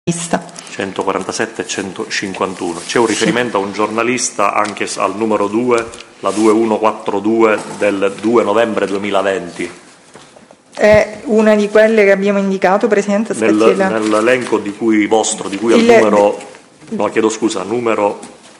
147 e 151. C'è un riferimento a un giornalista anche al numero 2, la 2142 del 2 novembre 2020. È una di quelle che abbiamo indicato, Presidente? Nell'elenco di cui al numero, no, chiedo scusa, numero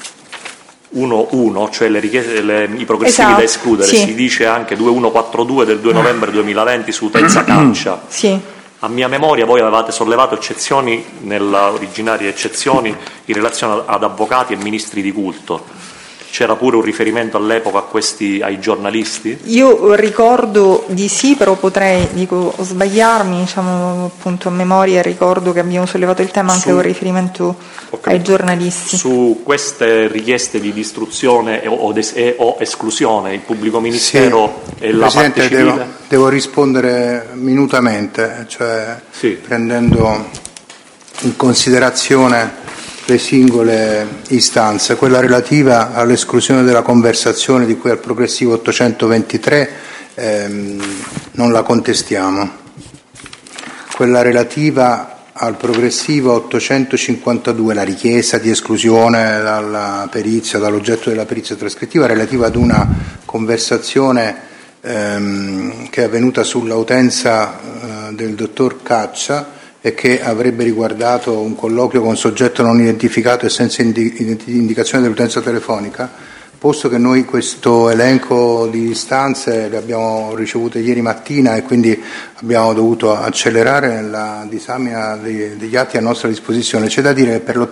1.1, cioè i progressivi da escludere, sì. Si dice anche 2142 del 2 novembre 2020 su utenza caccia. Sì. A mia memoria voi avevate sollevato eccezioni, nella originaria eccezioni, in relazione ad avvocati e ministri di culto. C'era pure un riferimento all'epoca ai giornalisti? Io ricordo di sì, però potrei sbagliarmi, appunto a memoria ricordo che abbiamo sollevato il tema anche con riferimento ai giornalisti. Su queste richieste di distruzione o esclusione, il pubblico ministero e la parte civile? Devo rispondere minutamente, prendendo in considerazione le singole istanze. Quella relativa all'esclusione della conversazione di cui al progressivo 823 non la contestiamo. Quella relativa al progressivo 852, la richiesta di esclusione dall'oggetto della perizia trascrittiva relativa ad una conversazione che è avvenuta sulla utenza del dottor Caccia e che avrebbe riguardato un colloquio con soggetto non identificato e senza indicazione dell'utenza telefonica, posto che noi questo elenco di istanze le abbiamo ricevute ieri mattina e quindi abbiamo dovuto accelerare nella disamina degli atti a nostra disposizione. C'è da dire che per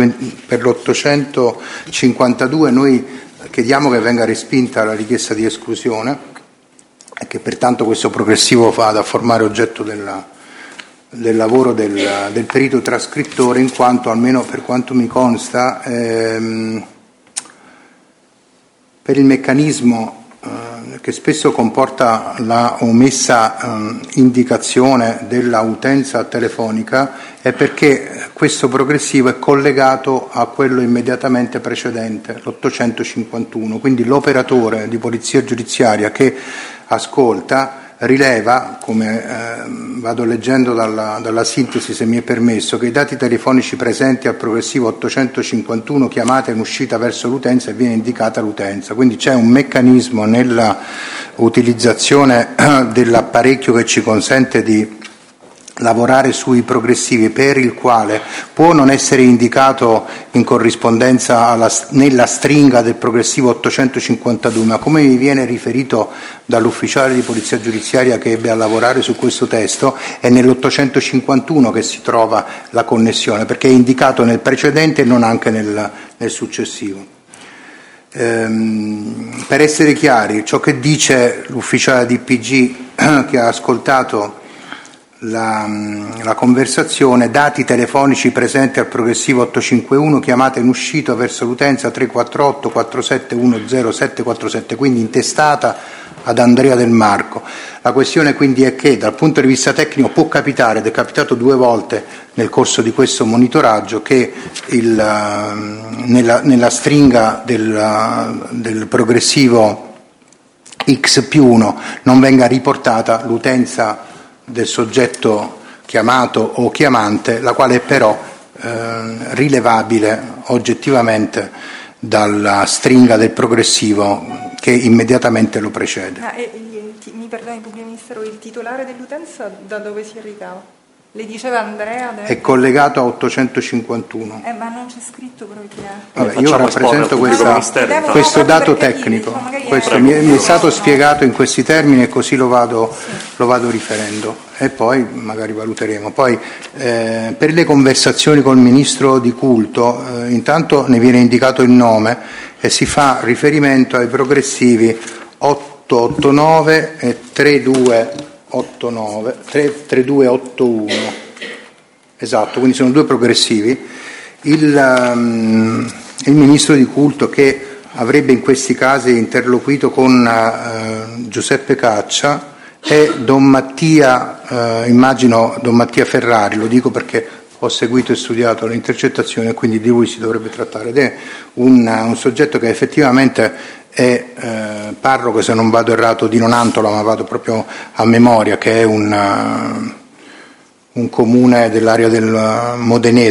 l'852 noi chiediamo che venga respinta la richiesta di esclusione e che pertanto questo progressivo vada a formare oggetto del lavoro del perito trascrittore, in quanto, almeno per quanto mi consta, per il meccanismo che spesso comporta la omessa indicazione della utenza telefonica, è perché questo progressivo è collegato a quello immediatamente precedente, l'851, quindi l'operatore di polizia giudiziaria che ascolta rileva, come vado leggendo dalla sintesi, se mi è permesso, che i dati telefonici presenti al progressivo 851 chiamata in uscita verso l'utenza e viene indicata l'utenza. Quindi c'è un meccanismo nella utilizzazione dell'apparecchio che ci consente di lavorare sui progressivi, per il quale può non essere indicato in corrispondenza nella stringa del progressivo 852, ma come mi viene riferito dall'ufficiale di polizia giudiziaria che ebbe a lavorare su questo testo, è nell'851 che si trova la connessione, perché è indicato nel precedente e non anche nel successivo. Per essere chiari, ciò che dice l'ufficiale DPG che ha ascoltato la conversazione, dati telefonici presenti al progressivo 851, chiamata in uscita verso l'utenza 348 471 0747, quindi intestata ad Andrea Del Marco. La questione quindi è che dal punto di vista tecnico può capitare, ed è capitato 2 volte nel corso di questo monitoraggio, che nella stringa del progressivo X+1 non venga riportata l'utenza del soggetto chiamato o chiamante, la quale è però rilevabile oggettivamente dalla stringa del progressivo che immediatamente lo precede. Mi perdoni, Pubblico Ministero, il titolare dell'utenza da dove si ricava? Le diceva Andrea? È collegato a 851. Ma non c'è scritto però chi è. Vabbè, io rappresento questo dato tecnico. Questo mi è stato spiegato in questi termini e così lo vado riferendo. E poi magari valuteremo. Poi per le conversazioni col ministro di culto, intanto ne viene indicato il nome e si fa riferimento ai progressivi 889 e 3281, esatto, quindi sono 2 progressivi. Il ministro di culto, che avrebbe in questi casi interloquito con Giuseppe Caccia, è Don Mattia, immagino Don Mattia Ferrari, lo dico perché ho seguito e studiato le intercettazioni e quindi di lui si dovrebbe trattare, ed è un soggetto che effettivamente è parroco, se non vado errato, di Nonantola, ma vado proprio a memoria, che è un un comune dell'area del Modenese.